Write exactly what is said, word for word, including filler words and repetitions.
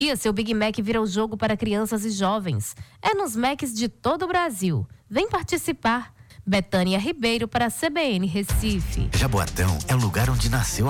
E seu Big Mac vira o jogo para crianças e jovens. É nos Macs de todo o Brasil. Vem participar. Betânia Ribeiro para a C B N Recife. Jaboatão é o lugar onde nasceu